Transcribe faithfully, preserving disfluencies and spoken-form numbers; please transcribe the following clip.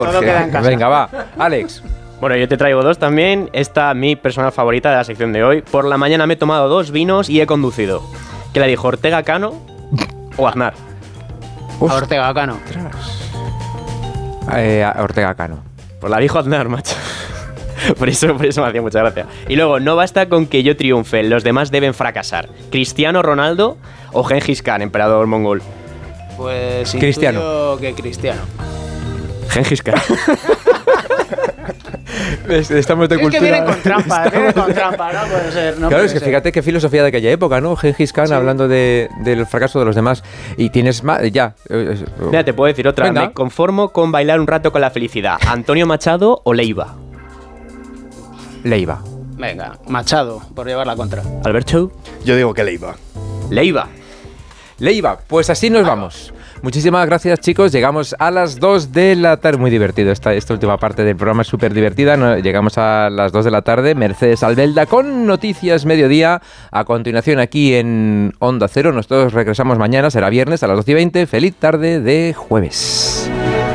Todo queda en casa. Venga, va. Alex. Bueno, yo te traigo dos también. Esta, mi personal favorita de la sección de hoy. Por la mañana me he tomado dos vinos y he conducido. ¿Qué le dijo, Ortega Cano o Aznar? A Ortega Cano. Eh, Ortega Cano. Pues la dijo Aznar, macho. Por eso, por eso me hacía mucha gracia. Y luego, no basta con que yo triunfe, los demás deben fracasar. ¿Cristiano Ronaldo o Gengis Khan, emperador mongol? Pues Cristiano. que Cristiano. Gengis Khan. Estamos de Es cultura. que vienen con trampa, vienen con trampa, no puede ser. No claro, puede es que ser. fíjate qué filosofía de aquella época, ¿no? Gengis Khan Sí. hablando de, del fracaso de los demás. Y tienes más, ya. Mira, te puedo decir otra. Venga. Me conformo con bailar un rato con la felicidad. ¿Antonio Machado o Leiva? Leiva. Venga, Machado, por llevar la contra. ¿Alberto? Yo digo que Leiva. Leiva. Leiva, pues así nos vamos. Muchísimas gracias, chicos. Llegamos a las dos de la tarde. Muy divertido. Esta, esta última parte del programa es súper divertida. No, llegamos a las dos de la tarde. Mercedes Albelda con Noticias Mediodía. A continuación aquí en Onda Cero. Nosotros regresamos mañana. Será viernes a las doce y veinte. Feliz tarde de jueves.